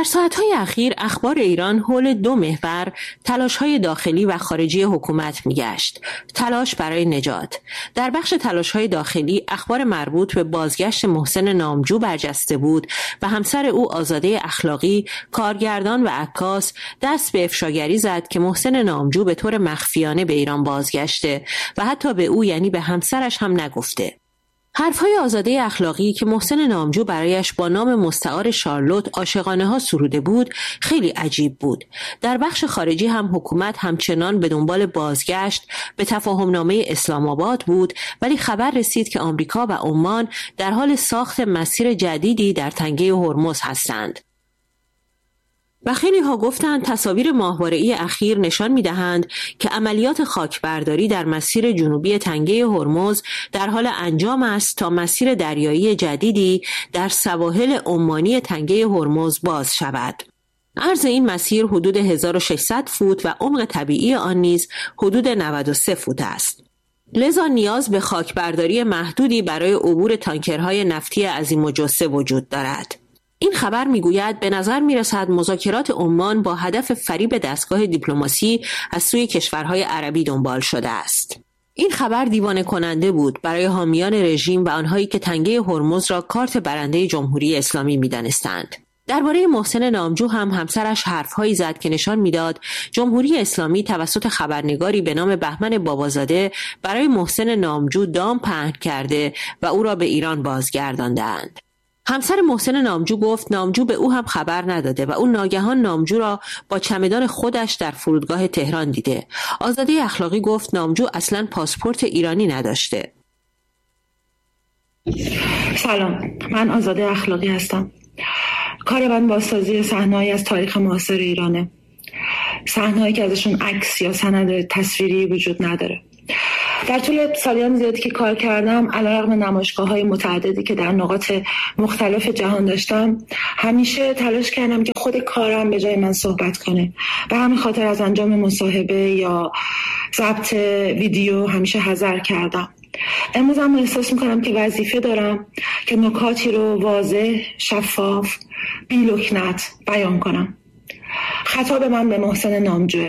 در ساعتهای اخیر اخبار ایران حول دو محور تلاش‌های داخلی و خارجی حکومت می‌گشت. تلاش برای نجات. در بخش تلاش‌های داخلی اخبار مربوط به بازگشت محسن نامجو برجسته بود و همسر او آزاده اخلاقی، کارگردان و عکاس دست به افشاگری زد که محسن نامجو به طور مخفیانه به ایران بازگشته و حتی به او یعنی به همسرش هم نگفته. حرفهای آزاده اخلاقی که محسن نامجو برایش با نام مستعار شارلوت عاشقانه ها سروده بود خیلی عجیب بود. در بخش خارجی هم حکومت همچنان به دنبال بازگشت به تفاهمنامه اسلام آباد بود، ولی خبر رسید که آمریکا و عمان در حال ساخت مسیر جدیدی در تنگه هرمز هستند. و خیلی ها گفتند تصاویر ماهواره‌ای اخیر نشان می‌دهند که عملیات خاکبرداری در مسیر جنوبی تنگه هرمز در حال انجام است تا مسیر دریایی جدیدی در سواحل عمانی تنگه هرمز باز شود. عرض این مسیر حدود 1600 فوت و عمق طبیعی آن نیز حدود 93 فوت است. لذا نیاز به خاکبرداری محدودی برای عبور تانکرهای نفتی عظیم الجثه وجود دارد. این خبر میگوید به نظر میرسد مذاکرات عمان با هدف فریب دستگاه دیپلماسی از سوی کشورهای عربی دنبال شده است. این خبر دیوانه کننده بود برای حامیان رژیم و آنهایی که تنگه هرمز را کارت برنده جمهوری اسلامی میدانستند. درباره محسن نامجو هم همسرش حرفهایی زد که نشان میداد جمهوری اسلامی توسط خبرنگاری به نام بهمن بابازاده برای محسن نامجو دام پهن کرده و او را به ایران بازگرداندند. همسر محسن نامجو گفت نامجو به او هم خبر نداده و او ناگهان نامجو را با چمدان خودش در فرودگاه تهران دیده. آزاده اخلاقی گفت نامجو اصلاً پاسپورت ایرانی نداشته. سلام، من آزاده اخلاقی هستم. کار من بازسازی صحنه‌ای از تاریخ معاصر ایرانه. صحنه‌ای که ازشون عکس یا سند تصویری وجود نداره. در طول سالیان زیادی که کار کردم، علیرغم نمایشگاه‌های متعددی که در نقاط مختلف جهان داشتم، همیشه تلاش کردم که خود کارم به جای من صحبت کنه. به همین خاطر از انجام مصاحبه یا ضبط ویدیو همیشه حذر کردم. امروز هم احساس میکنم که وظیفه دارم که نکاتی رو واضح، شفاف، بی لکنت بیان کنم. خطاب من به محسن نامجوه،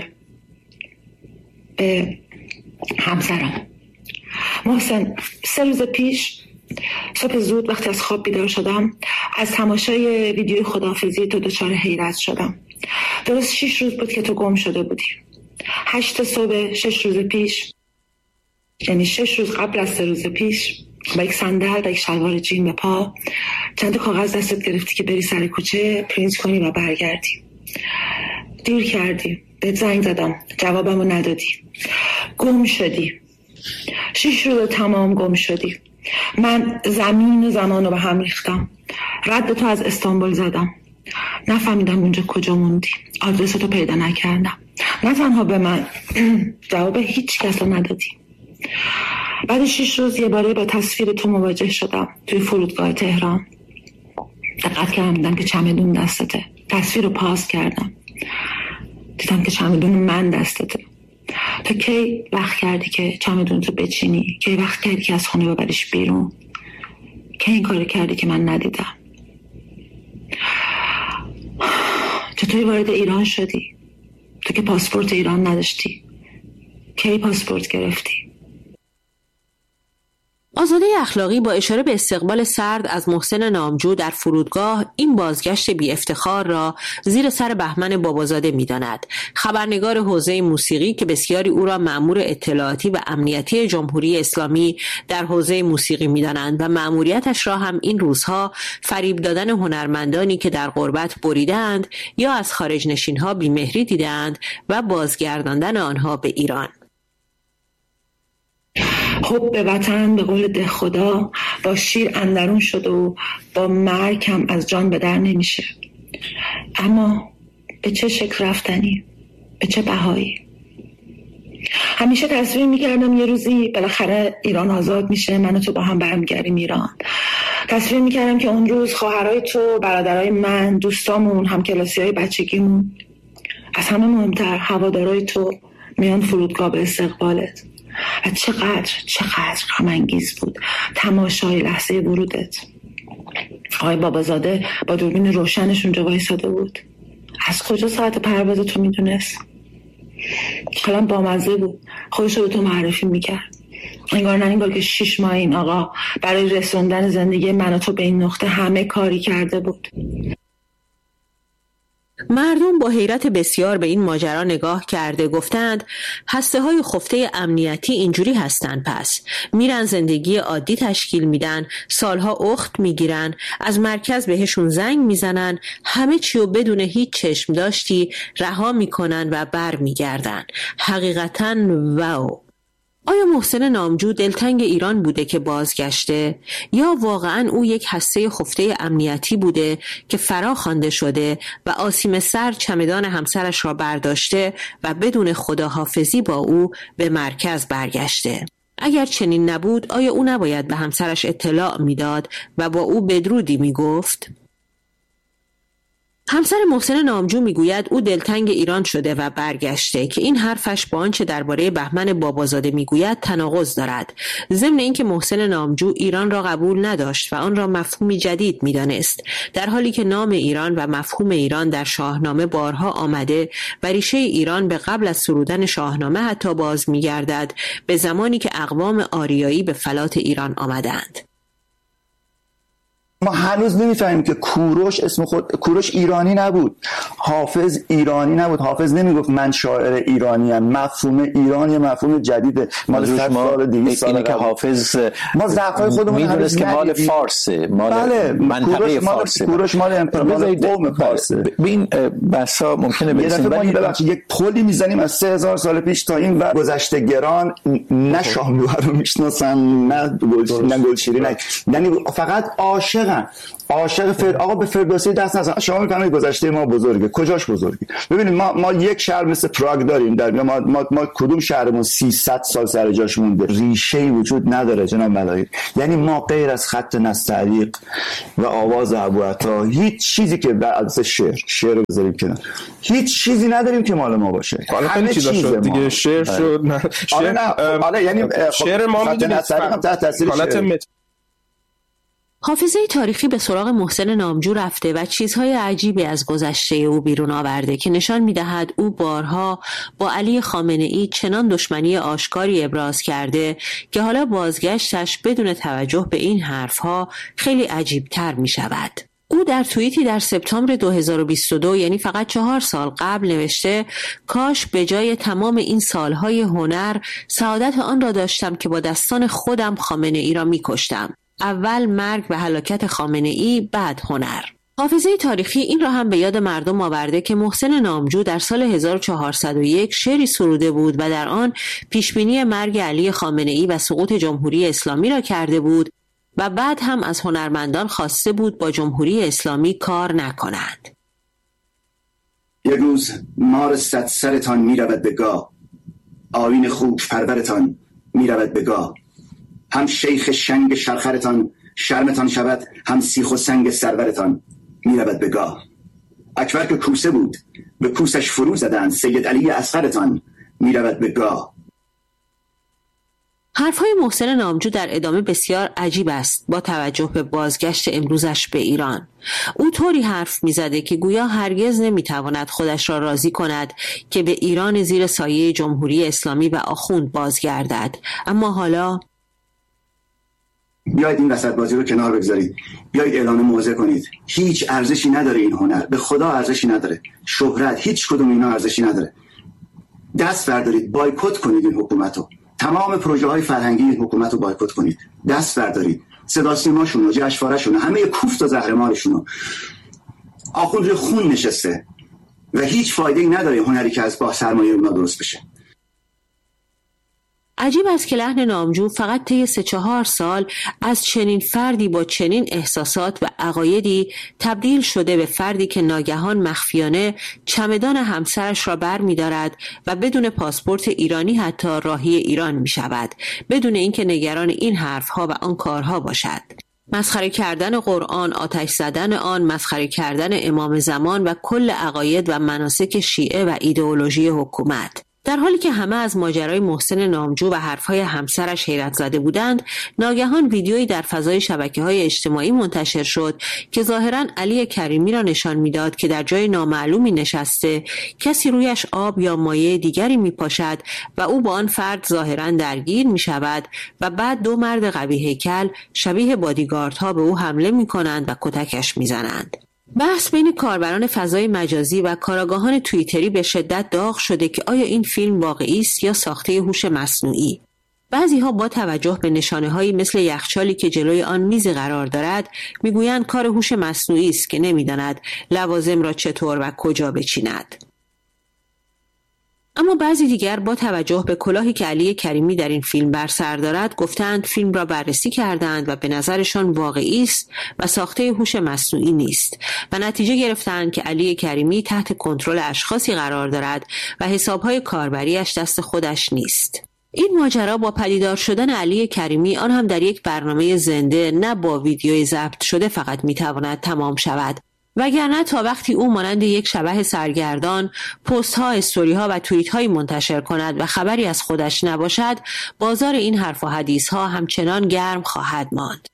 به همسرم. محسن، 3 روز پیش صبح زود وقتی از خواب بیدار شدم، از تماشای ویدیوی خداحافظی تو دچار حیرت شدم. درست 6 روز بود که تو گم شده بودی. 8 صبح 6 روز پیش، یعنی 6 روز قبل از 3 روز پیش، با یک صندل و یک شلوار جین به پا، چند کاغذ دستت گرفتی که بری سر کوچه پرینت کنی و برگردی. دیر کردی، بهت زنگ زدم، جوابمو ندادی. گم شدی. 6 روز تمام گم شدی. من زمین و زمان رو به هم ریختم. رد تو از استانبول زدم. نفهمیدم اونجا کجا موندی. آدرس تو پیدا نکردم. نه تنها به من، جواب هیچ کس رو ندادی. بعد 6 روز یه باره با تصویر تو مواجه شدم توی فرودگاه تهران. دقت کردم که چمدون دستته. تصویر رو پاس کردم. دیدم که چمدون من دستته. تا کی وقت کردی که چمدون تو بچینی؟ کی وقت کردی که از خونه ببریش بیرون؟ کی این کار کردی که من ندیدم؟ چطوری وارد ایران شدی؟ تو که پاسپورت ایران نداشتی. کی پاسپورت گرفتی؟ آزاده اخلاقی با اشاره به استقبال سرد از محسن نامجو در فرودگاه این بازگشت بی افتخار را زیر سر بهمن بابازاده می‌داند. خبرنگار حوزه موسیقی که بسیاری او را مأمور اطلاعاتی و امنیتی جمهوری اسلامی در حوزه موسیقی می‌دانند و مأموریتش را هم این روزها فریب دادن هنرمندانی که در غربت بریدند یا از خارج نشین‌ها بی‌مهری دیدند و بازگرداندن آنها به ایران. حب به وطن به قول ده خدا با شیر اندرون شده و با مرگ هم از جان به در نمیشه. اما به چه شکل رفتنی؟ به چه بهایی؟ همیشه تصویر میکردم یه روزی بالاخره ایران آزاد میشه، من و تو با هم برمیگردیم ایران. تصویر میکردم که اون روز خواهرای تو، برادرای من، دوستامون، همکلاسیای بچگیمون، از همه مهمتر هوادارای تو میان فرودگاه به استقبالت. و چقدر غم انگیز بود تماشای لحظه ورودت. آقای بابازاده با دوربین روشنش اونجا وایساده بود. از کجا ساعت پرواز تو میدونست؟ حالا بامزه بود، خودش رو تو معرفی میکرد. انگار نه انگار که 6 ماه این آقا برای رسوندن زندگی من و تو به این نقطه همه کاری کرده بود. مردم با حیرت بسیار به این ماجرا نگاه کرده گفتند هسته‌های خفته امنیتی اینجوری هستن، پس میرن زندگی عادی تشکیل میدن، سالها اخت میگیرن، از مرکز بهشون زنگ میزنن، همه چی رو بدون هیچ چشم داشتی رها میکنن و بر میگردن. حقیقتاً واو. آیا محسن نامجو دلتنگ ایران بوده که بازگشته یا واقعاً او یک هسته خفته امنیتی بوده که فرا خوانده شده و آسیم سر چمدان همسرش را برداشته و بدون خداحافظی با او به مرکز برگشته؟ اگر چنین نبود آیا او نباید به همسرش اطلاع میداد و با او بدرودی میگفت؟ همسر محسن نامجو میگوید او دلتنگ ایران شده و برگشته که این حرفش با آنچه درباره بهمن بابازاده میگوید تناقض دارد. ضمن اینکه محسن نامجو ایران را قبول نداشت و آن را مفهومی جدید میدانست، در حالی که نام ایران و مفهوم ایران در شاهنامه بارها آمده و ریشه ایران به قبل از سرودن شاهنامه حتی باز میگردد به زمانی که اقوام آریایی به فلات ایران آمدند. ما هنوز نمیفهمیم که کوروش ایرانی نبود، حافظ ایرانی نبود. حافظ نمیگفت من شاعر ایرانیم. مفهوم ایران یه مفهوم جدیده مال 100 سال 200 سال که حافظ ما ضعفای خودمون میدونست که مال فارسه، مال بله. منطقه فارسه. کوروش مال قوم فارسه. این بحثا ممکنه برسیم، ولی ببخشید یک پلی میزنیم از 3000 سال پیش تا این و گذشته گران، نه شاملوها رو میشناسن، نه گلشیری، نه، یعنی فقط عاشق آقا به فردوسی دست نزن. شما میفهمید گذشته ما بزرگه. کجاش بزرگه؟ ببینید ما یک شهر مثل پراگ داریم، در ما کدوم شهرمون 300 سال سر جاش مونده، ریشه‌ای وجود نداره جناب ملائک. یعنی ما غیر از خط نستعلیق و آواز ابوعطا هیچ چیزی که بعد شعر رو بذاریم کنار، هیچ چیزی نداریم که مال ما باشه. همه چیزا شد دیگه، شعر شد. نه یعنی شعر ما میدونید تحت تاثیر حافظه تاریخی به سراغ محسن نامجو رفته و چیزهای عجیبی از گذشته او بیرون آورده که نشان می‌دهد او بارها با علی خامنه‌ای چنان دشمنی آشکاری ابراز کرده که حالا بازگشتش بدون توجه به این حرفها خیلی عجیب‌تر می‌شود. او در توییتی در سپتامبر 2022 یعنی فقط 4 سال قبل نوشته کاش به جای تمام این سالهای هنر سعادت آن را داشتم که با دستان خودم خامنه‌ای را می‌کشتم. اول مرگ و هلاکت خامنه‌ای، بعد هنر. حافظه تاریخی این را هم به یاد مردم آورده که محسن نامجو در سال 1401 شعری سروده بود و در آن پیشبینی مرگ علی خامنه‌ای و سقوط جمهوری اسلامی را کرده بود و بعد هم از هنرمندان خواسته بود با جمهوری اسلامی کار نکنند. یک روز مار 100 سرتان می رود به گاه، آیین خوک پرورتان می رود به گاه. هم شیخ شنگ شرخرتان شرمتان شود، هم سیخ و سنگ سرورتان می رود به گاه. اکبر که کوسه بود به کوسش فرو زدند، سید علی اصغرتان می رود به گاه. حرفهای محسن نامجو در ادامه بسیار عجیب است با توجه به بازگشت امروزش به ایران. او طوری حرف می‌زده که گویا هرگز نمی‌تواند خودش را راضی کند که به ایران زیر سایه جمهوری اسلامی و آخوند بازگردد. اما حالا بیایید این وسط بازی رو کنار بگذارید، بیایید اعلان موضع کنید. هیچ ارزشی نداره این هنر، به خدا ارزشی نداره. شهرت، هیچ کدوم اینا ارزشی نداره. دست بردارید، بایکوت کنید این حکومتو. تمام پروژه های فرهنگی این حکومت رو بایکوت کنید. دست بردارید. صدا سیماشون و جشنواره‌شون، همه کوفت و زهرمارشون. آخوند خون نشسته و هیچ فایده‌ای نداره هنری که از با سرمایه اونا درست بشه. عجیب است که لحن نامجو فقط طی 3-4 سال از چنین فردی با چنین احساسات و عقایدی تبدیل شده به فردی که ناگهان مخفیانه چمدان همسرش را بر می دارد و بدون پاسپورت ایرانی حتی راهی ایران می شود، بدون اینکه نگران این حرفها و آن کارها باشد. مسخره کردن قرآن، آتش زدن آن، مسخره کردن امام زمان و کل عقاید و مناسک شیعه و ایدئولوژی حکومت. در حالی که همه از ماجرای محسن نامجو و حرفهای همسرش حیرت زده بودند، ناگهان ویدیویی در فضای شبکه‌های اجتماعی منتشر شد که ظاهراً علی کریمی را نشان می‌داد که در جای نامعلومی نشسته، کسی رویش آب یا مایع دیگری می‌پاشد و او با آن فرد ظاهراً درگیر می‌شود و بعد دو مرد قوی هیکل شبیه بادیگاردها به او حمله می‌کنند و کتکش می‌زنند. بحث بین کاربران فضای مجازی و کارآگاهان توییتری به شدت داغ شده که آیا این فیلم واقعی است یا ساخته هوش مصنوعی. بعضی‌ها با توجه به نشانه‌هایی مثل یخچالی که جلوی آن میزی قرار دارد میگویند کار هوش مصنوعی است که نمی‌داند لوازم را چطور و کجا بچیند. اما بعضی دیگر با توجه به کلاهی که علی کریمی در این فیلم بر سر دارد گفتند فیلم را بررسی کردند و به نظرشان واقعی است و ساخته هوش مصنوعی نیست و نتیجه گرفتند که علی کریمی تحت کنترل اشخاصی قرار دارد و حسابهای کاربریش دست خودش نیست. این ماجرا با پدیدار شدن علی کریمی، آن هم در یک برنامه زنده نه با ویدیوی ضبط شده، فقط میتواند تمام شود. وگرنه تا وقتی او مانند یک شبح سرگردان پست ها، استوری ها و توییت هایی منتشر کند و خبری از خودش نباشد، بازار این حرف و حدیث ها همچنان گرم خواهد ماند.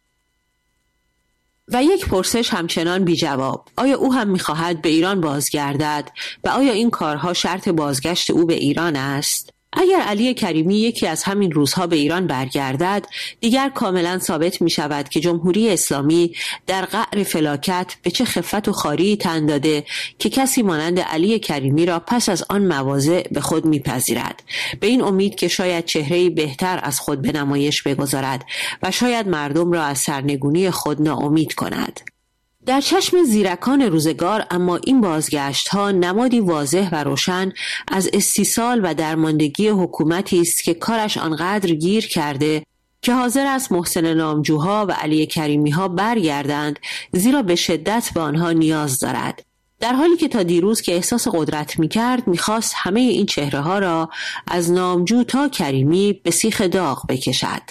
و یک پرسش همچنان بی جواب: آیا او هم می‌خواهد به ایران بازگردد و آیا این کارها شرط بازگشت او به ایران است؟ اگر علی کریمی یکی از همین روزها به ایران برگردد، دیگر کاملا ثابت می شود که جمهوری اسلامی در قعر فلاکت به چه خفت و خواری تن داده که کسی مانند علی کریمی را پس از آن مواضع به خود میپذیرد، به این امید که شاید چهره‌ای بهتر از خود به نمایش بگذارد و شاید مردم را از سرنگونی خود ناامید کند. در چشم زیرکان روزگار اما این بازگشت‌ها نمادی واضح و روشن از استیصال و درماندگی حکومتی است که کارش آنقدر گیر کرده که حاضر است محسن نامجوها و علی کریمی‌ها برگردند، زیرا به شدت به آنها نیاز دارد. در حالی که تا دیروز که احساس قدرت می‌کرد می‌خواست همه این چهره‌ها را از نامجو تا کریمی به سیخ داغ بکشد.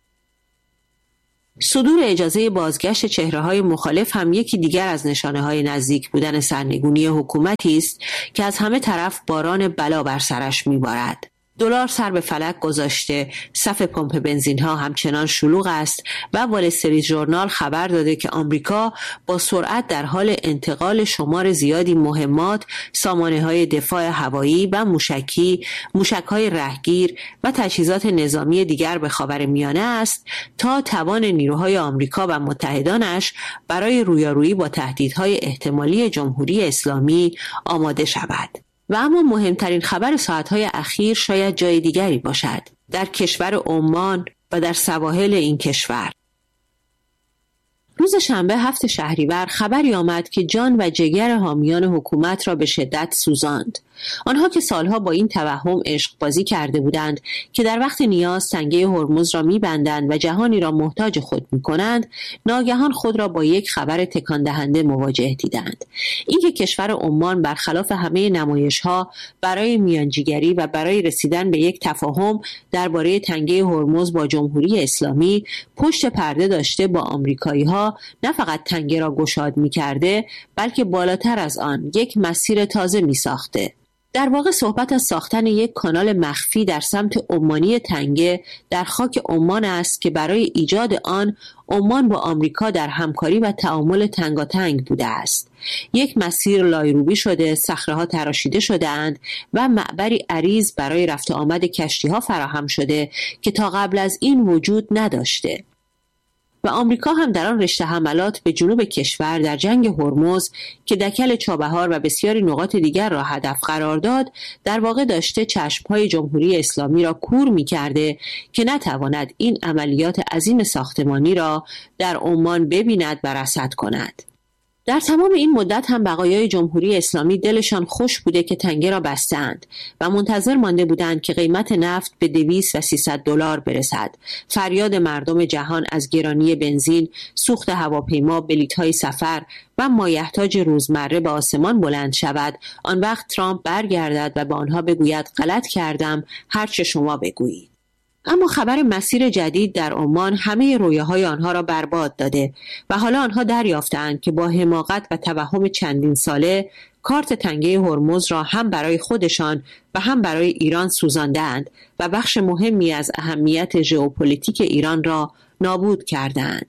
صدور اجازه بازگشت چهره‌های مخالف هم یکی دیگر از نشانه‌های نزدیک بودن سرنگونی حکومتی است که از همه طرف باران بلا بر سرش می‌بارد. دلار سر به فلک گذاشته، صف پمپ بنزین‌ها همچنان شلوغ است و وال استریت ژورنال خبر داده که آمریکا با سرعت در حال انتقال شمار زیادی مهمات، سامانه‌های دفاع هوایی و موشکی، موشک‌های رهگیر و تجهیزات نظامی دیگر به خاورمیانه است تا توان نیروهای آمریکا و متحدانش برای رویارویی با تهدیدهای احتمالی جمهوری اسلامی آماده شود. و اما مهمترین خبر ساعتهای اخیر شاید جای دیگری باشد، در کشور عمان و در سواحل این کشور. روز شنبه 7 شهریور خبری آمد که جان و جگر حامیان حکومت را به شدت سوزاند. آنها که سالها با این توهم عشق بازی کرده بودند که در وقت نیاز تنگه هرمز را می‌بندند و جهانی را محتاج خود می‌کنند، ناگهان خود را با یک خبر تکان دهنده مواجه دیدند. اینکه کشور عمان برخلاف همه نمایش‌ها برای میانجیگری و برای رسیدن به یک تفاهم درباره تنگه هرمز با جمهوری اسلامی پشت پرده داشته با آمریکایی‌ها نه فقط تنگه را گشاد می‌کرده، بلکه بالاتر از آن یک مسیر تازه می‌ساخته. در واقع صحبت از ساختن یک کانال مخفی در سمت عمانی تنگه در خاک عمان است که برای ایجاد آن عمان با آمریکا در همکاری و تعامل تنگاتنگ بوده است. یک مسیر لایروبی شده، صخره‌ها تراشیده شده‌اند و معبری عریض برای رفت آمد کشتی‌ها فراهم شده که تا قبل از این وجود نداشته. و آمریکا هم در آن رشته حملات به جنوب کشور در جنگ هرمز که دکل چابهار و بسیاری نقاط دیگر را هدف قرار داد، در واقع داشته چشمهای جمهوری اسلامی را کور می‌کرده که نتواند این عملیات عظیم ساختمانی را در عمان ببیند و رصد کند. در تمام این مدت هم بقایای جمهوری اسلامی دلشان خوش بوده که تنگه را بستند و منتظر مانده بودند که قیمت نفت به 200 و 300 دلار برسد. فریاد مردم جهان از گرانی بنزین، سوخت هواپیما، بلیط‌های سفر و مایحتاج روزمره به آسمان بلند شود. آن وقت ترامپ برگردد و به آنها بگوید غلط کردم، هرچه شما بگویید. اما خبر مسیر جدید در عمان همه رویاهای آنها را برباد داده و حالا آنها دریافتند که با حماقت و توهم چندین ساله کارت تنگه هرمز را هم برای خودشان و هم برای ایران سوزاندند و بخش مهمی از اهمیت ژئوپلیتیک ایران را نابود کردند.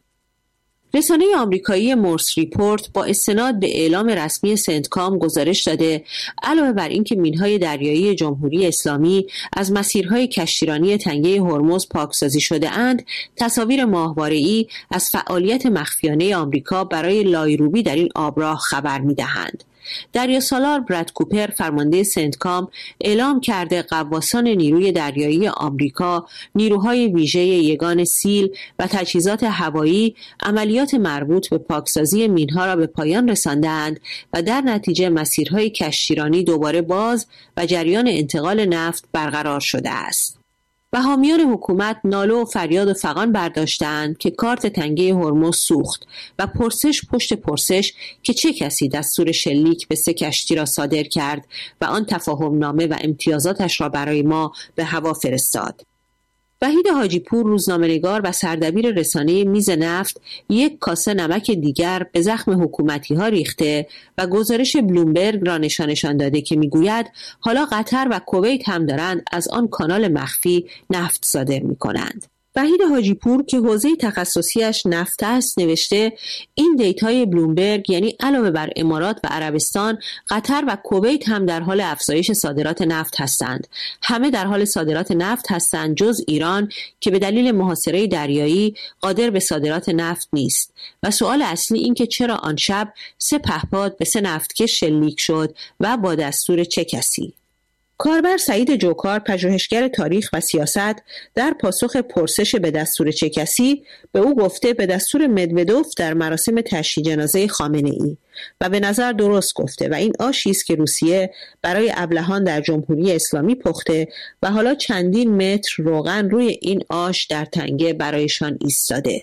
رسانه آمریکایی مورس ریپورت با استناد به اعلام رسمی سنتکام گزارش داده علاوه بر اینکه مینهای دریایی جمهوری اسلامی از مسیرهای کشتیرانی تنگه هرمز پاکسازی شده اند، تصاویر ماهواره‌ای از فعالیت مخفیانه آمریکا برای لایروبی در این آبراه خبر می‌دهند. دریاسالار براد کوپر فرمانده سنتکام اعلام کرده غواصان نیروی دریایی آمریکا، نیروهای ویژه یگان سیل و تجهیزات هوایی عملیات مربوط به پاکسازی مینها را به پایان رساندند و در نتیجه مسیرهای کشتیرانی دوباره باز و جریان انتقال نفت برقرار شده است. و حامیان حکومت ناله و فریاد و فغان برداشتند که کارت تنگه هرمز سوخت و پرسش پشت پرسش که چه کسی دستور شلیک به 3 کشتی را صادر کرد و آن تفاهم نامه و امتیازاتش را برای ما به هوا فرستاد. وحید حاجی پور روزنامه‌نگار و سردبیر رسانه میز نفت یک کاسه نمک دیگر به زخم حکومتی ها ریخته و گزارش بلومبرگ را نشان داده که میگوید حالا قطر و کویت هم دارند از آن کانال مخفی نفت صادر میکنند. وحید حاجی پور که حوزه تخصصیش نفت است نوشته این دیتای بلومبرگ یعنی علاوه بر امارات و عربستان، قطر و کویت هم در حال افزایش صادرات نفت هستند. همه در حال صادرات نفت هستند جز ایران که به دلیل محاصره دریایی قادر به صادرات نفت نیست. و سوال اصلی این که چرا آن شب 3 پهپاد به 3 نفتکش شلیک شد و با دستور چه کسی؟ کاربر سعید جوکار، پژوهشگر تاریخ و سیاست، در پاسخ پرسش به دستور چه کسی به او گفته به دستور مدودوف در مراسم تشییع جنازه خامنه‌ای و به نظر درست گفته و این آشی است که روسیه برای ابلهان در جمهوری اسلامی پخته و حالا چندین متر روغن روی این آش در تنگه برایشان ایستاده.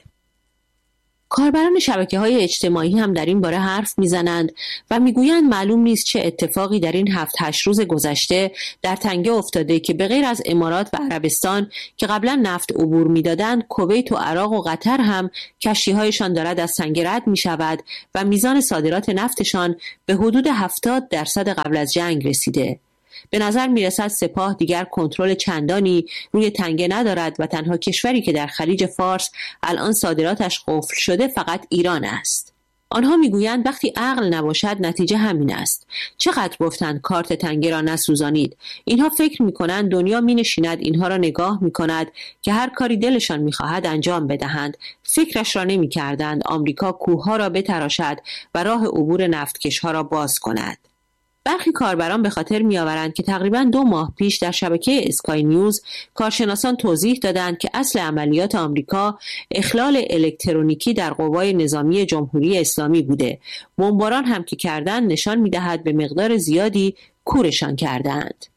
کاربران شبکه‌های اجتماعی هم در این باره حرف میزنند و میگویند معلوم نیست چه اتفاقی در این 7-8 روز گذشته در تنگه افتاده که به غیر از امارات و عربستان که قبلا نفت عبور میدادند، کویت و عراق و قطر هم کشتی‌هایشان دارد از تنگه رد میشود و میزان صادرات نفتشان به حدود 70% قبل از جنگ رسیده. به نظر میرسد سپاه دیگر کنترل چندانی روی تنگه ندارد و تنها کشوری که در خلیج فارس الان صادراتش قفل شده فقط ایران است. آنها میگویند وقتی عقل نباشد نتیجه همین است. چقدر گفتند کارت تنگه را نسوزانید. اینها فکر میکنند دنیا مینشیند اینها را نگاه میکند که هر کاری دلشان میخواهد انجام بدهند. فکرش را نمیکردند آمریکا کوهها را بتراشد و راه عبور نفتکشها را باز کند. برخی کاربران به خاطر می‌آورند که تقریباً 2 ماه پیش در شبکه اسکای نیوز کارشناسان توضیح دادند که اصل عملیات آمریکا اخلال الکترونیکی در قوای نظامی جمهوری اسلامی بوده. بمباران هم که کردند نشان می‌دهد به مقدار زیادی کورشان کردند.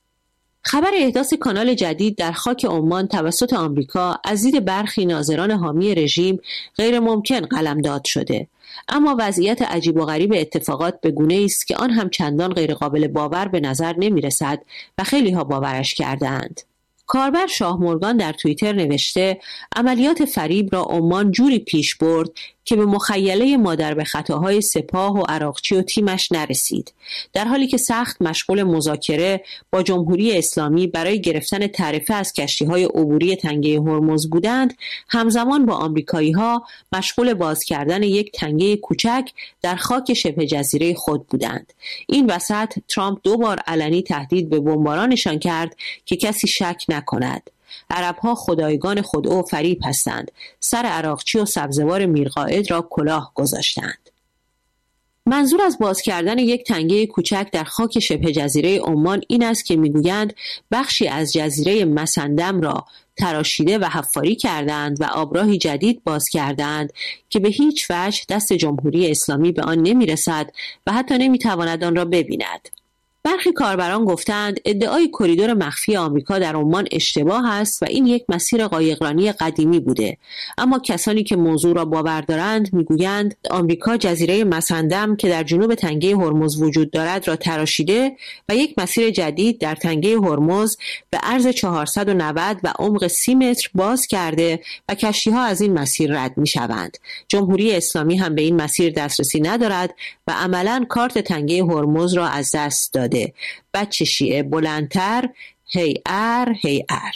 خبر احداث کانال جدید در خاک عمان توسط آمریکا از دید برخی ناظران حامی رژیم غیر ممکن قلمداد شده. اما وضعیت عجیب و غریب اتفاقات به گونه‌ای است که آن هم چندان غیر قابل باور به نظر نمی رسد و خیلی ها باورش کردند. کاربر شاه مورگان در توییتر نوشته عملیات فریب را عمان جوری پیش برد که به مخیله مادر به خطاهای سپاه و عراقچی و تیمش نرسید. در حالی که سخت مشغول مذاکره با جمهوری اسلامی برای گرفتن تعرفه از کشتی‌های عبوری تنگه هرمز بودند، همزمان با آمریکایی‌ها مشغول باز کردن یک تنگه کوچک در خاک شبه جزیره خود بودند. این وسط ترامپ 2 بار علنی تهدید به بمبارانشان کرد که کسی شک نکند. عرب‌ها خدایگان خدعه و فریب هستند. سر عراقچی و سبزوار میرقائد را کلاه گذاشتند. منظور از باز کردن یک تنگه کوچک در خاک شبه جزیره عمان این است که میگویند بخشی از جزیره مسندم را تراشیده و حفاری کردند و آبراهی جدید باز کردند که به هیچ وجه دست جمهوری اسلامی به آن نمیرسد و حتی نمیتواند آن را ببیند. برخی کاربران گفتند ادعای کریدور مخفی آمریکا در عمان اشتباه است و این یک مسیر قایقرانی قدیمی بوده، اما کسانی که موضوع را باور دارند میگویند آمریکا جزیره مسندم که در جنوب تنگه هرمز وجود دارد را تراشیده و یک مسیر جدید در تنگه هرمز به عرض 490 و عمق 30 متر باز کرده و کشتی‌ها از این مسیر رد می‌شوند. جمهوری اسلامی هم به این مسیر دسترسی ندارد و عملاً کارت تنگه هرمز را از دست داده. بچه شیعه بلندتر هی ار.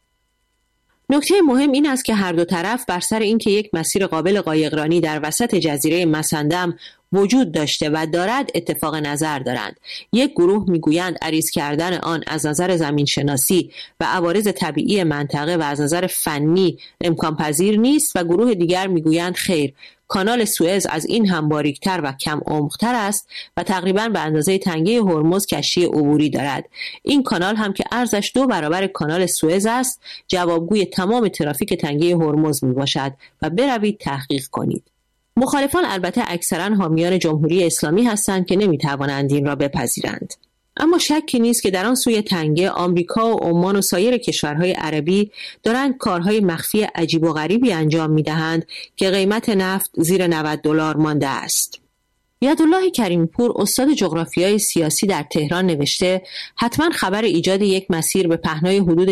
نکته مهم این است که هر دو طرف بر سر اینکه یک مسیر قابل قایقرانی در وسط جزیره مسندم وجود داشته و دارد اتفاق نظر دارند. یک گروه میگویند عریض کردن آن از نظر زمین شناسی و عوارض طبیعی منطقه و از نظر فنی امکان پذیر نیست و گروه دیگر میگویند خیر، کانال سوئز از این هم باریکتر و کم عمق‌تر است و تقریباً به اندازه تنگه هرمز کشتی عبوری دارد. این کانال هم که عرضش 2 برابر کانال سوئز است، جوابگوی تمام ترافیک تنگه هرمز میباشد و بروید تحقیق کنید. مخالفان البته اکثراً حامیان جمهوری اسلامی هستند که نمیتوانند این را بپذیرند. اما شکی نیست که در آن سوی تنگه آمریکا و عمان و سایر کشورهای عربی دارند کارهای مخفی عجیب و غریبی انجام می‌دهند که قیمت نفت زیر $90 مانده است. یدالله کریمی پور استاد جغرافیای سیاسی در تهران نوشته حتما خبر ایجاد یک مسیر به پهنای حدود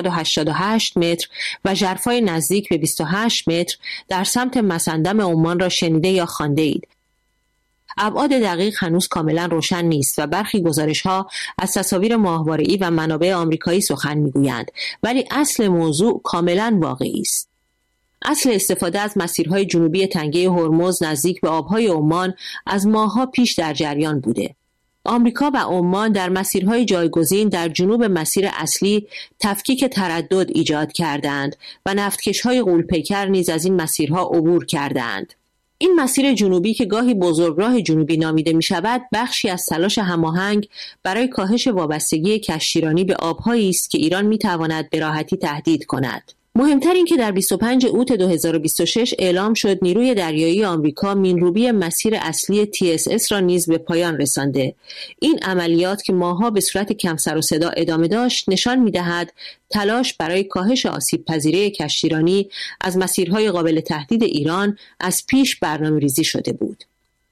488 متر و ژرفای نزدیک به 28 متر در سمت مسندم عمان را شنیده یا خوانده اید. ابعاد دقیق هنوز کاملا روشن نیست و برخی گزارش‌ها از تصاویر ماهواره‌ای و منابع آمریکایی سخن می‌گویند، ولی اصل موضوع کاملا واقعی است. اصل استفاده از مسیرهای جنوبی تنگه هرمز نزدیک به آبهای عمان از ماه‌ها پیش در جریان بوده. آمریکا و عمان در مسیرهای جایگزین در جنوب مسیر اصلی تفکیک تردد ایجاد کردند و نفتکش‌های غول‌پیکر نیز از این مسیرها عبور کردند. این مسیر جنوبی که گاهی بزرگراه جنوبی نامیده می شود بخشی از تلاش هماهنگ برای کاهش وابستگی کشتیرانی به آبهایی است که ایران می تواند به راحتی تهدید کند. مهمتر این که در 25 اوت 2026 اعلام شد نیروی دریایی آمریکا مینروبی مسیر اصلی TSS را نیز به پایان رسانده. این عملیات که ماه‌ها به صورت کم سر و صدا ادامه داشت نشان می‌دهد تلاش برای کاهش آسیب پذیری کشتیرانی از مسیرهای قابل تهدید ایران از پیش برنامه‌ریزی شده بود.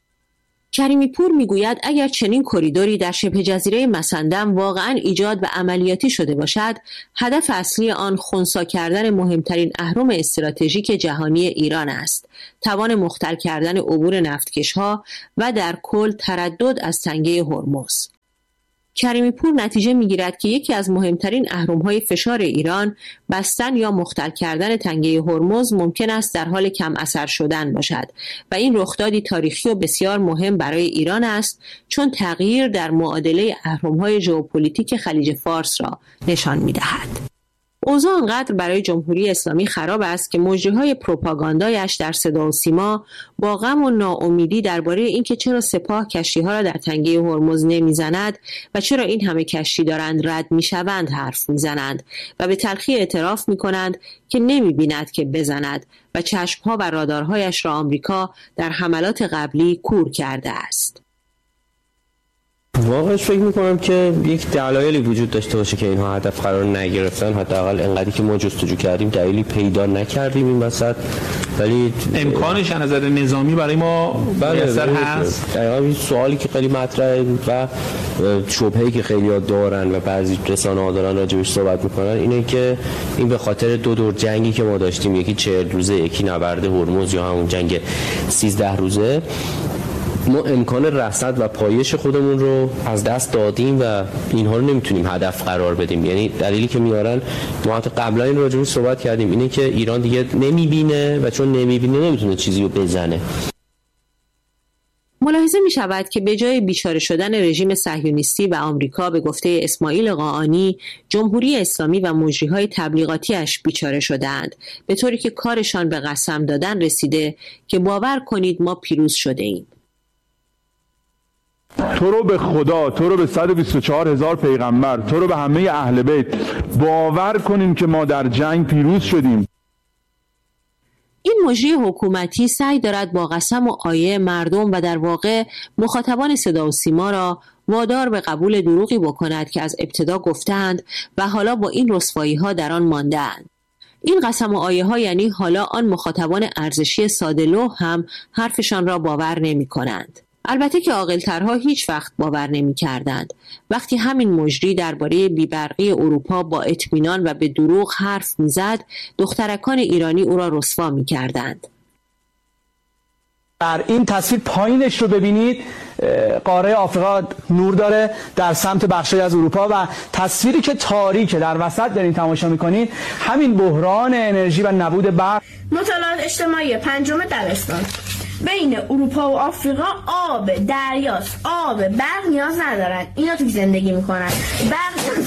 کریمی پور میگوید اگر چنین کریدوری در شبه جزیره مسندم واقعاً ایجاد و عملیاتی شده باشد، هدف اصلی آن خنثی کردن مهمترین اهرم استراتژیک جهانی ایران است، توان مختل کردن عبور نفتکش‌ها و در کل تردد از تنگه هرمز. کریمی پور نتیجه میگیرد که یکی از مهمترین اهرم‌های فشار ایران بستن یا مختل کردن تنگه هرمز ممکن است در حال کم اثر شدن باشد و این رخدادی تاریخی و بسیار مهم برای ایران است چون تغییر در معادله اهرم‌های ژئوپلیتیک خلیج فارس را نشان می‌دهد. اوضاع آنقدر برای جمهوری اسلامی خراب است که مجریهای پروپاگاندایش در صدا و سیما با غم و ناامیدی درباره اینکه چرا سپاه کشتی‌ها را در تنگه هرمز نمی‌زند و چرا این همه کشتی دارند رد می‌شوند حرف می‌زنند و به تلخی اعتراف می‌کنند که نمی‌بیند که بزند و چشم‌ها و رادارهایش را آمریکا در حملات قبلی کور کرده است. واقعش فکر میکنم که یک دلایلی وجود داشته باشه که اینها هدف قرار نگرفتن. حداقل انقدری که ما جستجو کردیم دلیلی پیدا نکردیم این وسط، ولی امکانش از نظر نظامی برای ما میسر هست. دقیقاً این سوالی که خیلی مطرحه و شبهه‌ای که خیلی‌ها دارن و بعضی رسانه‌ها دارن راجعش صحبت میکنن اینه که این به خاطر 2 دور جنگی که ما داشتیم، یکی 40 روزه یکی نبرد هرمز یا همون جنگ 13 روزه، ما امکان رصد و پایش خودمون رو از دست دادیم و اینها رو نمیتونیم هدف قرار بدیم. یعنی دلیلی که میارن، ما حتی قبلا این راجع بهش صحبت کردیم، اینه که ایران دیگه نمیبینه و چون نمیبینه نمیتونه چیزی رو بزنه. ملاحظه می شود که به جای بیچاره شدن رژیم صهیونیستی و آمریکا به گفته اسماعیل قاآنی، جمهوری اسلامی و مجریهای تبلیغاتیش بیچاره شدند، به طوری که کارشان به قسم دادن رسیده که باور کنید ما پیروز شده ایم. تو رو به خدا، تو رو به 124,000 پیغمبر، تو رو به همه اهل بیت باور کنیم که ما در جنگ پیروز شدیم. این مجری حکومتی سعی دارد با قسم و آیه مردم و در واقع مخاطبان صدا و سیما را وادار به قبول دروغی بکند که از ابتدا گفتند و حالا با این رسوایی‌ها در آن مانده‌اند. این قسم و آیه‌ها یعنی حالا آن مخاطبان ارزشی ساده‌لوح هم حرفشان را باور نمی‌کنند. البته که عاقل‌ترها هیچ وقت باور نمی‌کردند. وقتی همین مجری درباره بی‌برقی اروپا با اطمینان و به دروغ حرف می‌زد، دخترکان ایرانی او را رسوا می‌کردند. در این تصویر پایینش رو ببینید، قاره آفریقا نور داره در سمت بخشی از اروپا و تصویری که تاریکه در وسط دارین تماشا میکنید، همین بحران انرژی و نبود برق. مطالعات اجتماعی 5 دبستان: بین اروپا و آفریقا آب دریاست، آب برق نیاز ندارن، اینا تو زندگی میکنن، برق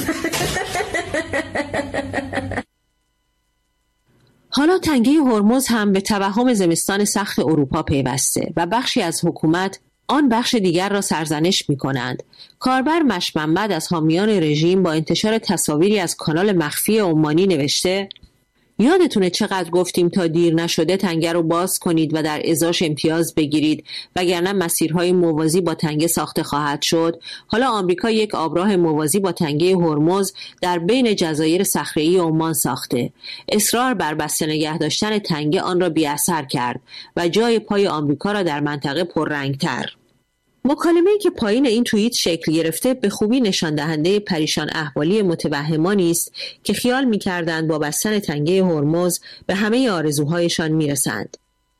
حالا تنگه هرمز هم به توهم زمستان سخت اروپا پیوسته و بخشی از حکومت آن بخش دیگر را سرزنش می کنند. کاربر مشمنبد از حامیان رژیم با انتشار تصاویری از کانال مخفی عمانی نوشته: یادتونه چقدر گفتیم تا دیر نشده تنگه رو باز کنید و در ازاش امتیاز بگیرید وگرنه مسیرهای موازی با تنگه ساخته خواهد شد. حالا آمریکا یک آبراه موازی با تنگه هرمز در بین جزایر صخره‌ای عمان ساخته. اصرار بر بسته نگه داشتن تنگه آن را بی‌اثر کرد و جای پای آمریکا را در منطقه پررنگتر. مکالمه‌ای که پایین این توییت شکل گرفته به خوبی نشان دهنده پریشان احوالی متوهمانی است که خیال می‌کردند با بستن تنگه هرمز به همه آرزوهایشان میرسند.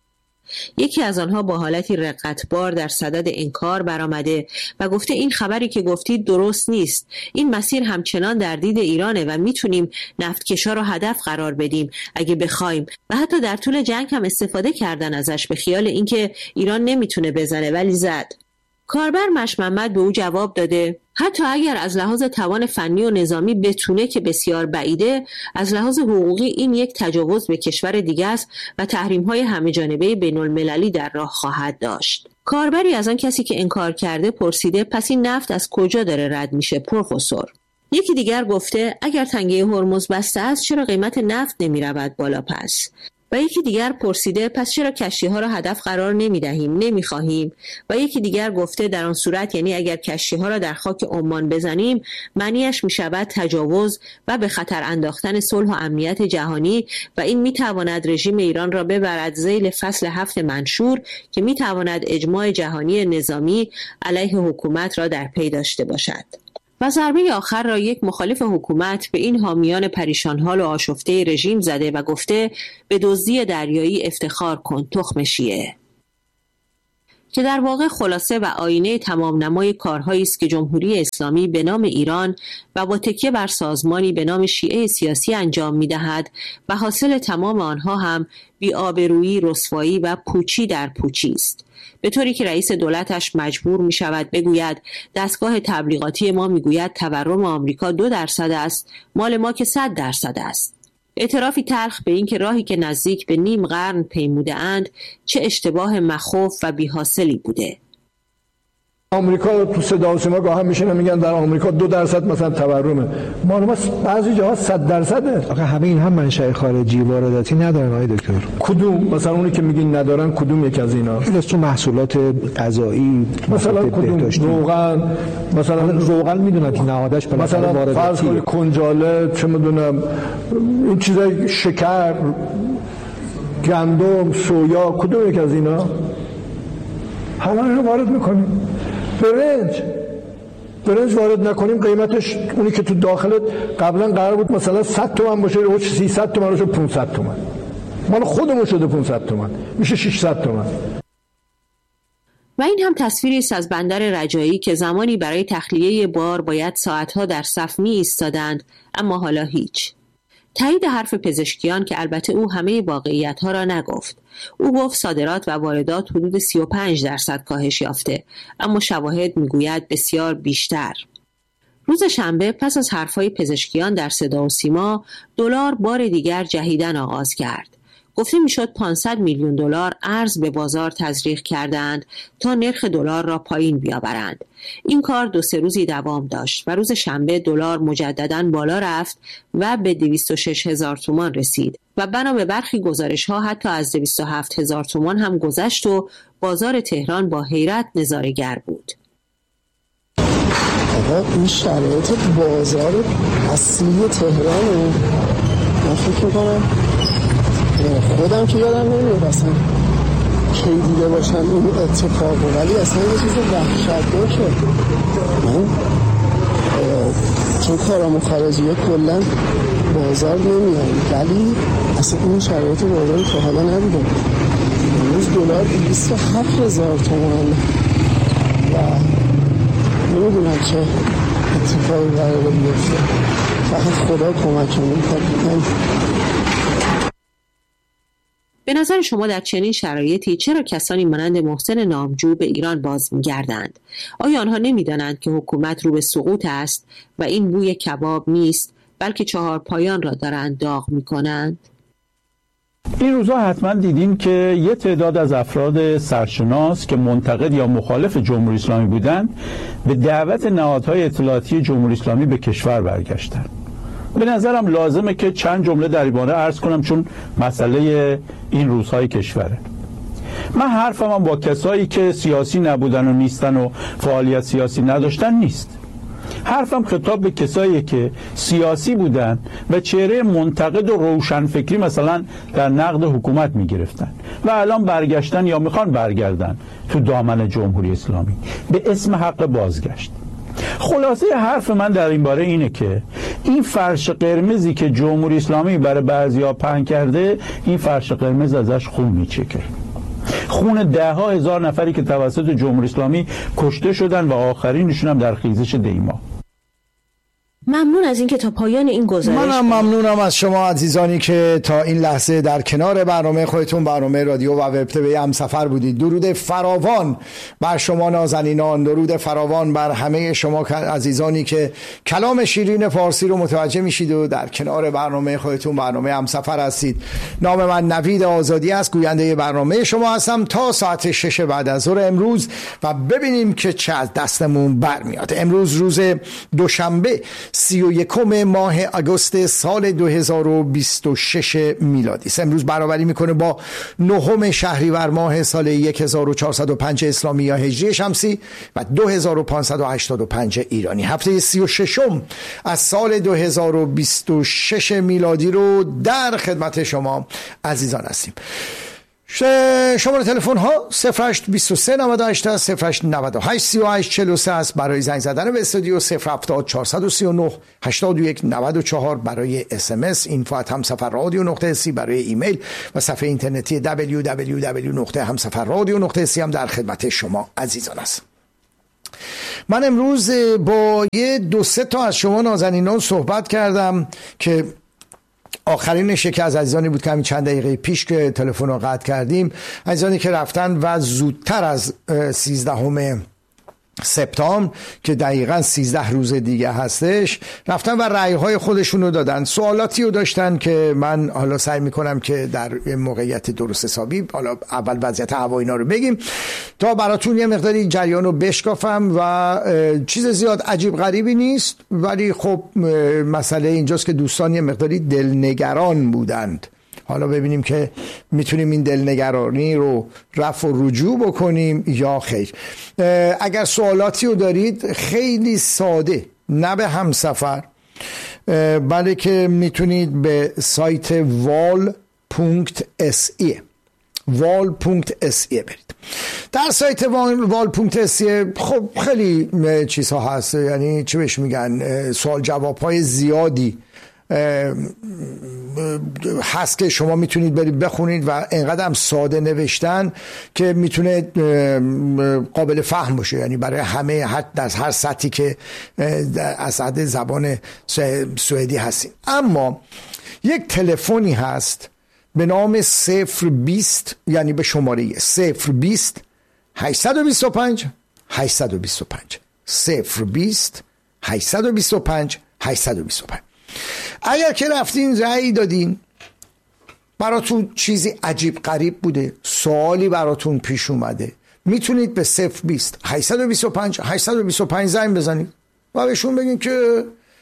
یکی از آنها با حالتی رقتبار در صدد انکار برآمده و گفته این خبری که گفتید درست نیست. این مسیر همچنان در دید ایرانه و میتونیم نفتکشا رو هدف قرار بدیم اگه بخوایم و حتی در طول جنگ هم استفاده کردن ازش به خیال اینکه ایران نمیتونه بزنه ولی زد. کاربر مشمنبد به او جواب داده: حتی اگر از لحاظ توان فنی و نظامی بتونه که بسیار بعیده، از لحاظ حقوقی این یک تجاوز به کشور دیگه است و تحریم‌های همه‌جانبه بین‌المللی در راه خواهد داشت. کاربری از آن کسی که انکار کرده پرسیده: پس این نفت از کجا داره رد میشه پروفسور؟ یکی دیگر گفته: اگر تنگه هرمز بسته است چرا قیمت نفت نمی‌رود بالا پس؟ و یکی دیگر پرسیده: پس چرا کشتی‌ها را هدف قرار نمی‌دهیم، نمی‌خواهیم؟ و یکی دیگر گفته: در آن صورت یعنی اگر کشتی‌ها را در خاک عمان بزنیم معنیش می‌شود تجاوز و به خطر انداختن صلح و امنیت جهانی و این می‌تواند رژیم ایران را ببرد ذیل فصل 7 منشور که می‌تواند اجماع جهانی نظامی علیه حکومت را در پی داشته باشد. و ضربه آخر را یک مخالف حکومت به این حامیان پریشان حال و آشفته رژیم زده و گفته: به دزدی دریایی افتخار کن تخم شیعه. که در واقع خلاصه و آینه تمام نمای کارهایی است که جمهوری اسلامی به نام ایران و با تکیه بر سازمانی به نام شیعه سیاسی انجام می‌دهد و حاصل تمام آنها هم بی‌آبرویی، رسوایی و پوچی در پوچی است. به طوری که رئیس دولتش مجبور می شود بگوید دستگاه تبلیغاتی ما می گوید تورم آمریکا 2% است، مال ما که 100% است. اعترافی تلخ به این که راهی که نزدیک به نیم قرن پیموده اند چه اشتباه مخوف و بی‌حاصلی بوده. آمریکا تو صدا و سیما گاهی میشینن میگن در آمریکا 2% مثلا تورمه، ما بعضی جاها 100%. آخه همه این هم منشأ خارجی وارداتی ندارن آقای دکتر. کدوم مثلا اونی که میگین ندارن کدوم یک از اینا؟ تو محصولات غذایی مثلا کدوم؟ روغن مثلا روغن میدونن که نهادش مثلا فرض کنید کنجاله، چه میدونم این چیزای شکر، گندم، سویا، کدوم یک از اینا؟ همه رو وارد میکنیم. برنج وارد نکنیم قیمتش اونی که تو داخل قبلا قرار بود مثلا 100 تومن باشه رو 300 تومن رو شد 500 تومن، مال خودمون شده 500 تومن میشه 600 تومن. و این هم تصویری است از بندر رجایی که زمانی برای تخلیه بار باید ساعتها در صف می ایستادند اما حالا هیچ. تایید حرف پزشکیان که البته او همه واقعیت‌ها را نگفت. او گفت صادرات و واردات حدود 35% کاهش یافته، اما شواهد میگوید بسیار بیشتر. روز شنبه پس از حرفهای پزشکیان در صدا و سیما، دلار بار دیگر جهیدن آغاز کرد. گفته میشد 500 میلیون دلار ارز به بازار تزریق کردند تا نرخ دلار را پایین بیاورند. این کار 2-3 روزی دوام داشت و روز شنبه دلار مجدداً بالا رفت و به 206,000 تومان رسید و بنا به برخی گزارش‌ها حتی از 207,000 تومان هم گذشت و بازار تهران با حیرت نظاره‌گر بود. این شرایط بازار اصلی تهران من فکر میکنم خودم که یادم نمیاد اصلا کی دیده باشم این اتفاق، ولی اصلا یه چیز وحشتناکه. من چون کارامو خارجیه کلا بازار نمیام، ولی اصلا این شرایط بازار تا حالا ندیدم. امروز دلار 207,000 تومان و نمیدونم چه اتفاقی قراره بیفته. فقط خدا کمکمون کنه. به نظر شما در چنین شرایطی چرا کسانی مانند محسن نامجو به ایران باز می‌گردند؟ آیا آنها نمی‌دانند که حکومت رو به سقوط است و این بوی کباب نیست بلکه چهار پایان را دارند داغ می‌کنند؟ این روزها حتما دیدین که یه تعداد از افراد سرشناس که منتقد یا مخالف جمهوری اسلامی بودند به دعوت نهادهای اطلاعاتی جمهوری اسلامی به کشور برگشتند. به نظرم لازمه که چند جمله در این باره عرض کنم، چون مسئله این روزهای کشوره. من حرفم با کسایی که سیاسی نبودن و نیستن و فعالیت سیاسی نداشتن نیست. حرفم خطاب به کسایی که سیاسی بودن و چهره منتقد و روشنفکری مثلا در نقد حکومت میگرفتن و الان برگشتن یا میخوان برگردن تو دامن جمهوری اسلامی به اسم حق بازگشت. خلاصه حرف من در این باره اینه که این فرش قرمزی که جمهوری اسلامی برای بعضیا پهن کرده، این فرش قرمز ازش خون میچکه. خون 10,000 نفری که توسط جمهوری اسلامی کشته شدن و آخرینشون هم در خیزش دیما. ممنون از اینکه تا پایان این گزارش. منم ممنونم از شما عزیزانی که تا این لحظه در کنار برنامه خودتون، برنامه رادیو و وب تیوی همسفر بودید. درود فراوان بر شما نازنینان، درود فراوان بر همه شما عزیزانی که کلام شیرین فارسی رو متوجه میشید و در کنار برنامه خودتون، برنامه همسفر هستید. نام من نوید آزادی است، گوینده برنامه شما هستم تا ساعت 6 بعد از ظهر امروز و ببینیم که چه از دستمون برمیاد. امروز روز دوشنبه 31 ماه آگوست سال 2026 میلادی است. امروز برابری میکنه با 9 شهریور ماه سال 1405 اسلامی یا هجری شمسی و 2585 ایرانی. هفته 36 از سال 2026 میلادی رو در خدمت شما عزیزان هستیم. شماره تلفن ها 0823 98 0898 38 43 است برای زنگ زدن به استودیو، 070 439 81 94 برای SMS، info@hamsafarradio.c برای ایمیل و صفحه اینترنتی www.hamsafarradio.c هم در خدمت شما عزیزان است. من امروز با یه 2-3 تا از شما نازنینان صحبت کردم که آخرینش که از عزیزانی بود که همین چند دقیقه پیش که تلفن رو قطع کردیم، عزیزانی که رفتن و زودتر از 13 سپتامبر که دقیقاً 13 روز دیگه هستش رفتن و رأی‌های خودشون رو دادن. سوالاتی رو داشتن که من حالا سعی میکنم که در موقعیت درست حسابی حالا اول وضعیت هوا اینا رو بگیم تا براتون یه مقداری جریان رو بشکافم و چیز زیاد عجیب غریبی نیست، ولی خب مسئله اینجاست که دوستان یه مقداری دلنگران بودند. حالا ببینیم که میتونیم این دلنگرانی رو رفع و رجوع بکنیم یا خیر. اگر سوالاتی رو دارید خیلی ساده، نه به همسفر، بلکه میتونید به سایت wal.se برید. در سایت wal.se خب خیلی چیزها هست، یعنی چه بهش میگن، سوال جواب های زیادی هست که شما میتونید برید بخونید و اینقدر هم ساده نوشتن که میتونه قابل فهم باشه، یعنی برای همه در هر سطحی که از حد زبان سوئدی هستین. اما یک تلفنی هست به نام 020، یعنی به شماره 020 825 825 020 825 825. اگر که رفتین رأی دادین، براتون چیزی عجیب غریب بوده، سوالی براتون پیش اومده، میتونید به 020 825 825 زنگ بزنید و بهشون بگین که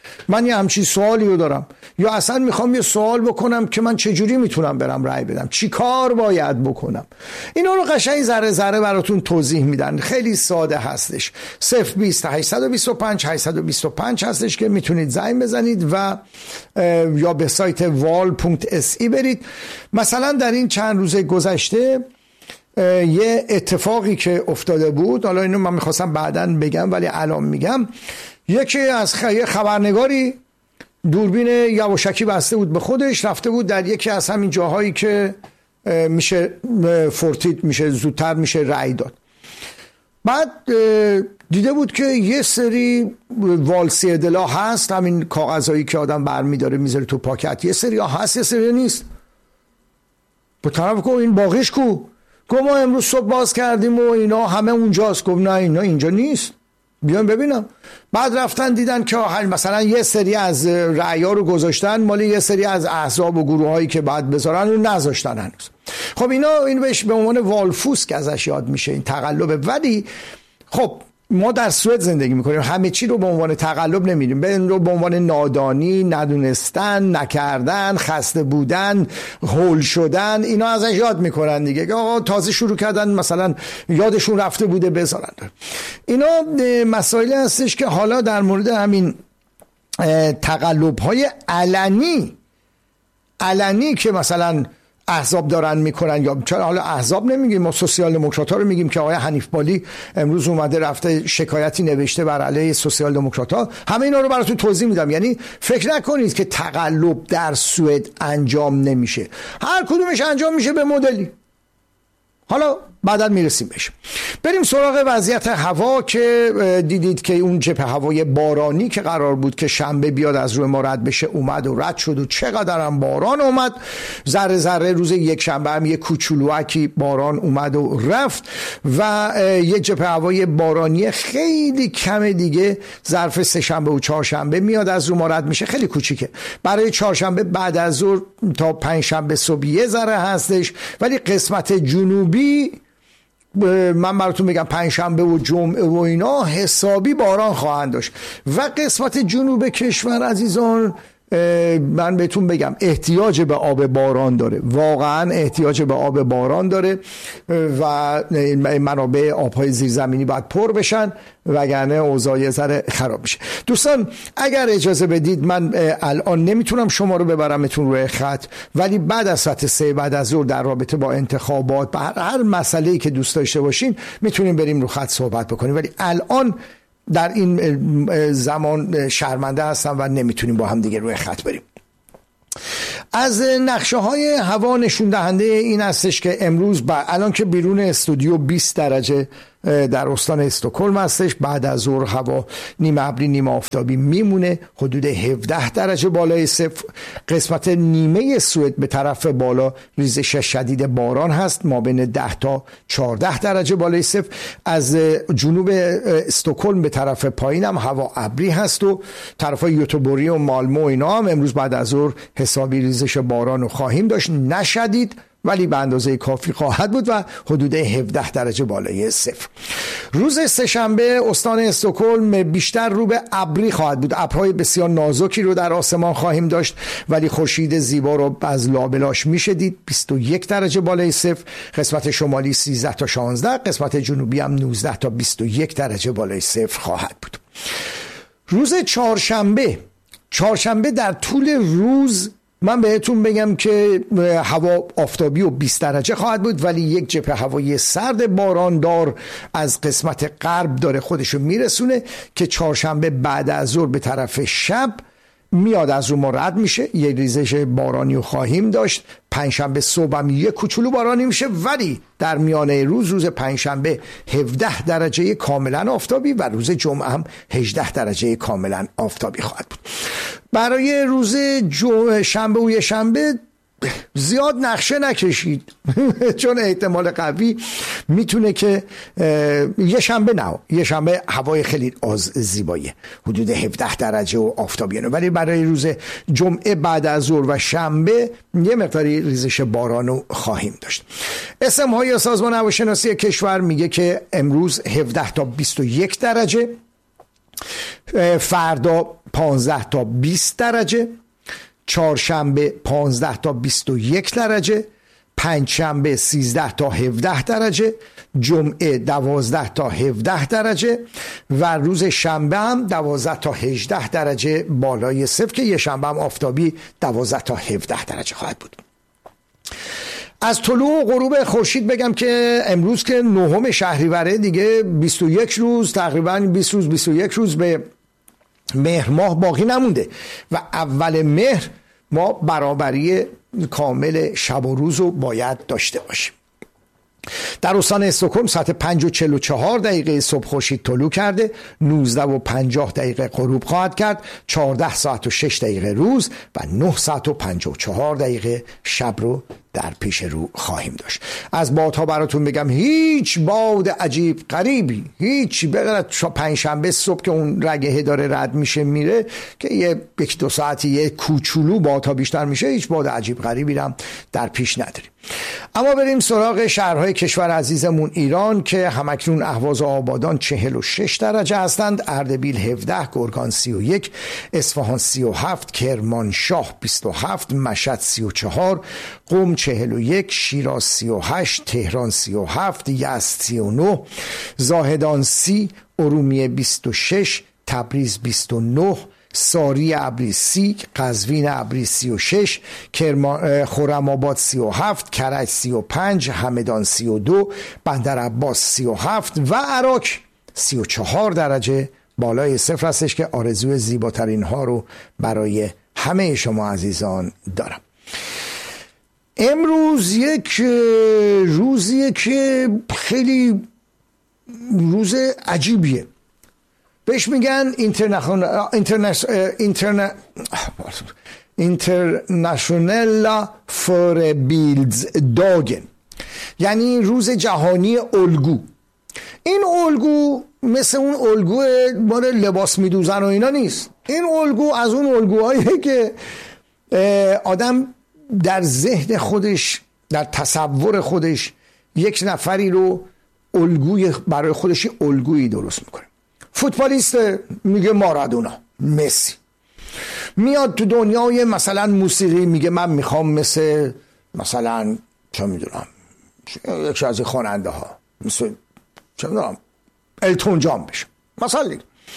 من یه همچین سوالی رو دارم، یا اصلا میخوام یه سوال بکنم که من چجوری میتونم برم رأی بدم، چی کار باید بکنم. اینا رو قشنگ ذره ذره براتون توضیح میدن، خیلی ساده هستش. 020 825 825 هستش که میتونید زنگ بزنید و یا به سایت wal.se برید. مثلا در این چند روز گذشته یه اتفاقی که افتاده بود، حالا اینو من میخواستم بعداً بگم ولی الان میگم، یکی از خبرنگاری دوربین یواشکی بسته بود به خودش، رفته بود در یکی از همین جاهایی که میشه فورتید میشه زودتر میشه رأی داد. بعد دیده بود که یه سری والسی ادلا هست، همین کاغذهایی که آدم برمیداره میذاره تو پاکت، یه سری هست یه سری نیست. با طرف کو این باقیش کو؟ گفت ما امروز صبح باز کردیم و اینا همه اونجاست. گفت نه اینا اینجا نیست، بیان ببینم. بعد رفتن دیدن که مثلا یه سری از رأی‌ها رو گذاشتن مال یه سری از احزاب و گروه‌هایی که بعد بذارن رو نذاشتن هنوز. خب این بهش به عنوان والفوسک ازش یاد میشه، این تقلبه. ولی خب ما در سوئد زندگی میکنیم، همه چی رو به عنوان تقلب نمیریم، به عنوان نادانی، ندونستن، نکردن، خسته بودن، هول شدن، اینا ازش یاد میکنن دیگه که آقا تازه شروع کردن مثلا یادشون رفته بوده بذارن. اینا مسائلی هستش که حالا در مورد همین تقلب های علنی که مثلا احزاب دارن میکنن، یا چرا حالا احزاب نمیگیم، ما سوسیال دموکرات ها رو میگیم که آقای حنیف بالی امروز اومده رفته شکایتی نوشته بر علیه سوسیال دموکرات ها. همه اینا رو براتون توضیح میدم. یعنی فکر نکنید که تقلب در سوئد انجام نمیشه، هر کدومش انجام میشه به مدلی. حالا بعدا میرسیم بهش. بریم سراغ وضعیت هوا که دیدید که اون جبهه هوای بارانی که قرار بود که شنبه بیاد از روی ما رد بشه اومد و رد شد و چقدر هم باران اومد. ذره ذره روز یک شنبه هم یه کوچولوکی باران اومد و رفت و یه جبهه هوای بارانی خیلی کم دیگه ظرف سه شنبه و چهارشنبه میاد از روی ما رد میشه، خیلی کوچیکه. برای چهارشنبه بعد از ظهر تا پنجشنبه صبح یه ذره هستش، ولی قسمت جنوبی من براتون بگم پنجشنبه و جمعه و اینا حسابی باران خواهند داشت. و قسمت جنوب کشور عزیزان من بهتون بگم احتیاج به آب باران داره، واقعا احتیاج به آب باران داره و منابع آبهای زیرزمینی باید پر بشن وگرنه اوضاع یه ذره خراب میشه. دوستان اگر اجازه بدید من الان نمیتونم شما رو ببرمتون روی خط، ولی بعد از ساعت 3 بعد از ظهر در رابطه با انتخابات به هر مسئله‌ای که دوست داشته باشین میتونیم بریم رو خط صحبت بکنیم، ولی الان در این زمان شرمنده هستم و نمیتونیم با هم دیگه روی خط بریم. از نقشه های هوا نشون دهنده این هستش که امروز الان که بیرون استودیو 20 درجه در استان استکهلم هستش، بعد از ظهر هوا نیمه ابری نیمه آفتابی میمونه، حدود 17 درجه بالای صفر. قسمت نیمه سوئد به طرف بالا ریزش شدید باران هست، ما بین 10 تا 14 درجه بالای صفر. از جنوب استکهلم به طرف پایین هم هوا ابری هست و طرفای یوتوبوری و مالمو اینا هم امروز بعد از ظهر حسابی ریزش باران رو خواهیم داشت، نشدید ولی به اندازه کافی خواهد بود و حدود 17 درجه بالای صفر. روز سه‌شنبه استان استکهلم بیشتر رو به ابری خواهد بود، ابرهای بسیار نازکی رو در آسمان خواهیم داشت ولی خورشید زیبا رو از لابلاش میشه دید. 21 درجه بالای صفر. قسمت شمالی 13 تا 16، قسمت جنوبی هم 19 تا 21 درجه بالای صفر خواهد بود. روز چهارشنبه در طول روز من بهتون بگم که هوا آفتابی و 20 درجه خواهد بود، ولی یک جبهه هوایی سرد باراندار از قسمت غرب داره خودشو میرسونه که چهارشنبه بعد از ظهر به طرف شب میاد از رو ما رد میشه، یه ریزش بارانی رو خواهیم داشت. پنجشنبه صبح هم یه کوچولو بارانی میشه، ولی در میانه روز پنجشنبه 17 درجه کاملا آفتابی و روز جمعه هم 18 درجه کاملا آفتابی خواهد بود. برای روز شنبه و یه شنبه زیاد نقشه نکشید چون احتمال قوی میتونه که یه شنبه هوای خیلی زیباییه، حدود 17 درجه و آفتابیه، ولی برای روز جمعه بعد از ظهر و شنبه یه مقداری ریزش بارانو خواهیم داشت. اسم های سازمان هواشناسی کشور میگه که امروز 17 تا 21 درجه، فردا 15 تا 20 درجه، چهارشنبه 15 تا 21 درجه، پنجشنبه 13 تا 17 درجه، جمعه 12 تا 17 درجه و روز شنبه هم 12 تا 18 درجه بالای صفر که یه شنبه هم آفتابی 12 تا 17 درجه خواهد بود. از طلوع و غروب خورشید بگم که امروز که 9 شهریوره دیگه 21 روز تقریبا 20 روز 21 روز به مهر ماه باقی نمونده و اول مهر ما برابری کامل شب و روز رو باید داشته باشیم. در استان استکهلم ساعت 5:44 صبح خورشید طلوع کرده، 19:50 غروب خواهد کرد، 14 ساعت و 6 دقیقه روز و 9 ساعت و 54 شب رو در پیش رو خواهیم داشت. از بادها براتون بگم هیچ باد عجیب غریبی، هیچ بغیر پنجشنبه صبح که اون رگه داره رد میشه میره که یک دو ساعتی یه کوچولو بادها بیشتر میشه، هیچ باد عجیب غریبی هم در پیش نداریم. اما بریم سراغ شهرهای کشور عزیزمون ایران که همکنون اهواز و آبادان 46 درجه هستند، اردبیل 17، گرگان 31، اصفهان 37، کرمانشاه 27، مشهد 34، قم 41، شیراز 38، تهران 37، یزد 39، زاهدان 30، ارومیه 26، تبریز 29، ساری ابری 30، قزوین ابری 36، خرم‌آباد 37، کرج 35، همدان 32، بندرعباس 37 و عراق 34 درجه بالای صفر هستش که آرزوی زیباترین ها رو برای همه شما عزیزان دارم. امروز یک روزیه که خیلی روز عجیبیه، بهش میگن اینترنشنال فوربیلدز داگن، یعنی روز جهانی الگو. این الگو مثل اون الگو مال لباس میدوزن و اینا نیست، این الگو از اون الگوهاییه که آدم در ذهن خودش، در تصور خودش یک نفری رو الگوی برای خودش الگویی درست میکنه. فوتبالیست میگه مارادونا، مسی. میاد تو دنیای مثلا موسیقی میگه من میخوام مثلا چه میدونم یکی از خواننده ها مثل چه میدونم التون جان بشه مثلا.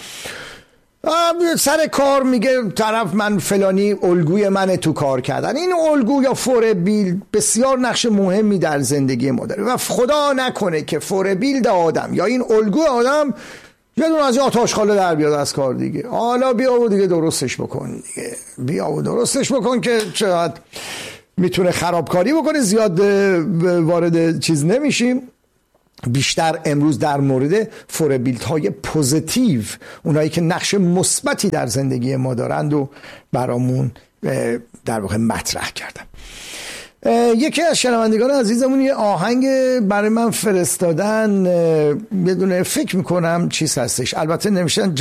سر کار میگه طرف من فلانی الگوی منه تو کار کردن. این الگو یا فوربیلد بسیار نقش مهمی در زندگی ما داره و خدا نکنه که فوربیلد آدم یا این الگو آدم یه دون از این آتاشخاله در بیاد از کار دیگه. حالا بیا و دیگه درستش بکن دیگه، بیا و درستش بکن که چقدر میتونه خرابکاری بکنه. زیاد وارد چیز نمیشیم. بیشتر امروز در مورد فوربیلد های پوزیتیو، اونایی که نقش مثبتی در زندگی ما دارند و برامون در واقع مطرح کردم. یکی از شنوندگان عزیزمون یه آهنگ برای من فرستادن، بدون فکر میکنم چیز هستش، البته نمیشن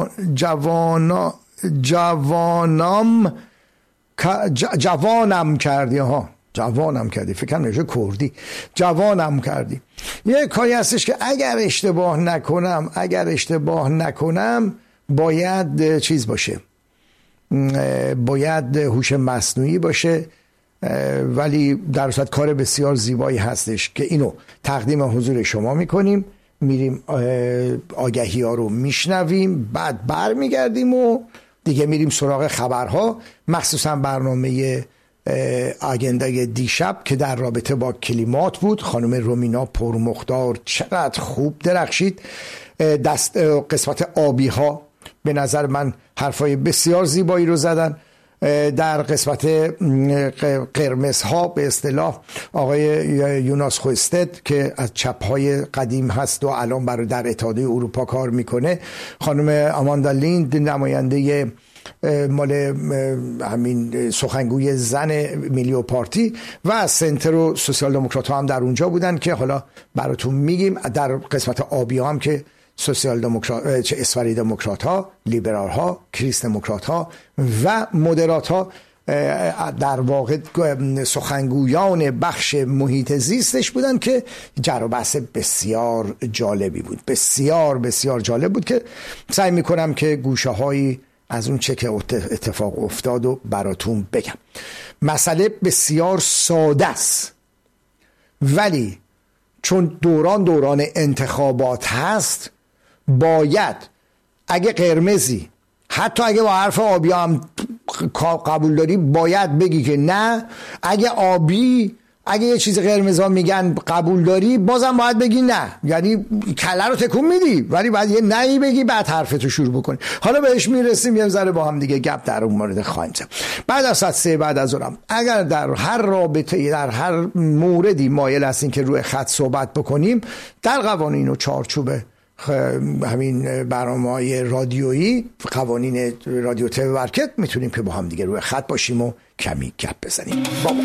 جوانم کردی ها، جوانم کردی، فکرم نمیشه کردی، جوانم کردی. یه کاری هستش که اگر اشتباه نکنم باید چیز باشه، باید هوش مصنوعی باشه، ولی در صورت کار بسیار زیبایی هستش که اینو تقدیم حضور شما میکنیم. میریم آگهی ها رو میشنویم، بعد برمیگردیم و دیگه میریم سراغ خبرها، مخصوصا برنامه آگندای دیشب که در رابطه با کلیمات بود. خانم رومینا پرمختار چقدر خوب درخشید. قسمت آبی ها به نظر من حرفای بسیار زیبایی رو زدن. در قسمت قرمز ها به اصطلاح آقای یوناس خوستد که از چپ های قدیم هست و الان برای در اتحادیه اروپا کار میکنه، خانم آماندا لیند نماینده مال همین سخنگوی زن میلیو پارتی و سنتر و سوسیال دموکرات ها هم در اونجا بودن که حالا براتون میگیم. در قسمت آبی ها هم که سوسیال دموکرات، اسفری دموکرات ها، لیبرال ها، کریس دموکرات ها و مدرات ها در واقع سخنگویان بخش محیط زیستش بودن که جر و بحث بسیار جالبی بود، بسیار بسیار جالب بود که سعی میکنم که گوشه هایی از اون چه که اتفاق افتاد و براتون بگم. مسئله بسیار ساده است، ولی چون دوران انتخابات هست باید اگه قرمزی، حتی اگه با حرف آبی هم قبول داری باید بگی که نه، اگه آبی، اگه یه چیز قرمزا میگن قبول داری بازم باید بگی نه، یعنی کله رو تکون میدی ولی باید یه نهی بگی بعد حرفتو شروع بکنی. حالا بهش میرسیم، یه ذره با هم دیگه گپ در اون مورد خواهیم زد. بعد از ساعت 3 بعد از اونم اگر در هر رابطه، در هر موردی مایل هستین که روی خط صحبت بکنیم در قوانین و چارچوب همین برنامه‌های رادیویی، قوانین رادیو تلویزیون برکت، میتونیم که با هم دیگه روی خط باشیم و کمی گپ بزنیم.